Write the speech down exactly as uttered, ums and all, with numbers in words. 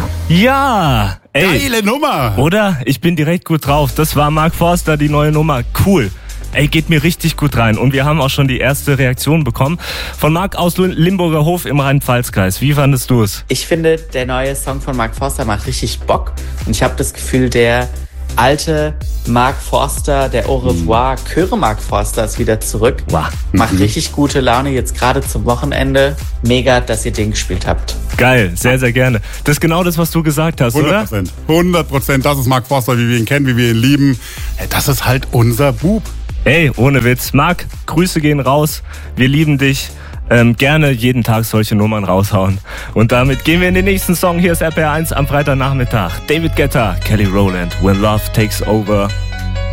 Ja, ey. Geile Nummer. Oder? Ich bin direkt gut drauf. Das war Mark Forster, die neue Nummer. Cool. Ey, geht mir richtig gut rein. Und wir haben auch schon die erste Reaktion bekommen von Marc aus Limburger Hof im Rhein-Pfalz-Kreis. Wie fandest du es? Ich finde, der neue Song von Mark Forster macht richtig Bock. Und ich habe das Gefühl, der alte Mark Forster, der Au revoir, Chöre Mark Forster ist wieder zurück. Wow. Macht richtig gute Laune jetzt gerade zum Wochenende. Mega, dass ihr den gespielt habt. Geil, sehr, sehr gerne. Das ist genau das, was du gesagt hast, hundert oder? Prozent. hundert Prozent. Das ist Mark Forster, wie wir ihn kennen, wie wir ihn lieben. Das ist halt unser Bub. Ey, ohne Witz. Marc, Grüße gehen raus. Wir lieben dich. Ähm, gerne jeden Tag solche Nummern raushauen. Und damit gehen wir in den nächsten Song. Hier ist R P R eins am Freitagnachmittag. David Guetta, Kelly Rowland, When Love Takes Over.